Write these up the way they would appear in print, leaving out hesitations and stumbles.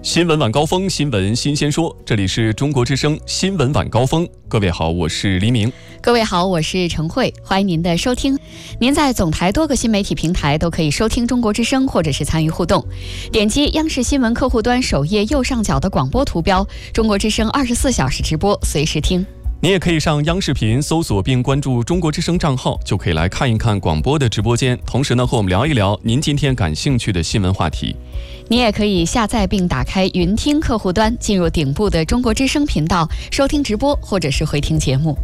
新闻晚高峰，新闻新鲜说，这里是中国之声新闻晚高峰。各位好，我是黎明。 各位好，我是陈慧，欢迎您的收听。您在总台多个新媒体平台都可以收听中国之声，或者是参与互动。点击央视新闻客户端首页右上角的广播图标，中国之声24小时直播，随时听。 你也可以上央视频搜索并关注中国之声账号，就可以来看一看广播的直播间，同时呢和我们聊一聊您今天感兴趣的新闻话题。 你也可以下载并打开云听客户端，进入顶部的中国之声频道，收听直播或者是回听节目。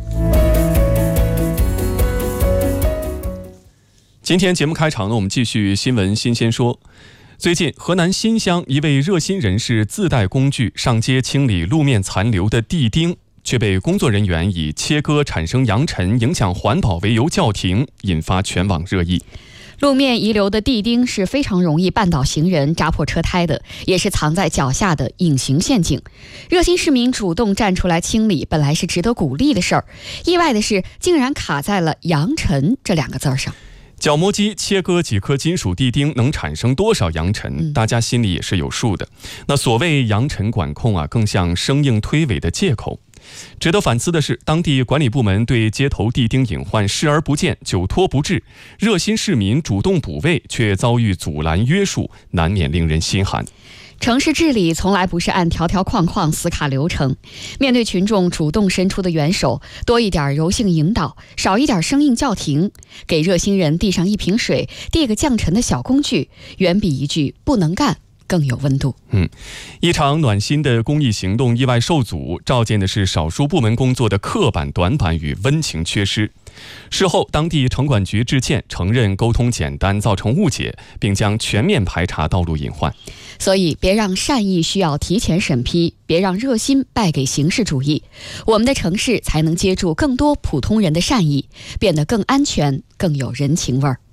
今天节目开场呢，我们继续新闻新鲜说。最近，河南新乡一位热心人士自带工具上街清理路面残留的地钉，却被工作人员以切割产生扬尘、影响环保为由叫停，引发全网热议。 路面遗留的地钉是非常容易绊倒行人、扎破车胎的，也是藏在脚下的隐形陷阱。热心市民主动站出来清理，本来是值得鼓励的事儿，意外的是，竟然卡在了扬尘这两个字上。 角磨机切割几颗金属地钉能产生多少扬尘，大家心里也是有数的。那所谓扬尘管控啊，更像生硬推诿的借口。值得反思的是，当地管理部门对街头地钉隐患视而不见、久拖不治，热心市民主动补位却遭遇阻拦约束，难免令人心寒。 城市治理从来不是按条条框框死卡流程，面对群众主动伸出的援手，多一点柔性引导，少一点生硬叫停，给热心人递上一瓶水，递个降尘的小工具，远比一句不能干更有温度。 一场暖心的公益行动意外受阻，照见的是少数部门工作的刻板短板与温情缺失。事后，当地城管局致歉，承认沟通简单造成误解，并将全面排查道路隐患。 所以，别让善意需要提前审批，别让热心败给形式主义，我们的城市才能接住更多普通人的善意，变得更安全、更有人情味儿。